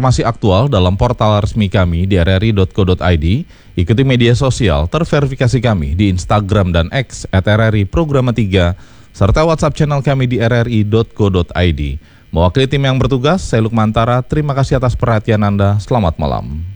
informasi aktual dalam portal resmi kami di rri.co.id. Ikuti media sosial terverifikasi kami di Instagram dan X @rri_programa3 serta WhatsApp channel kami di rri.co.id. Mewakili tim yang bertugas, saya Lukmantara. Terima kasih atas perhatian Anda. Selamat malam.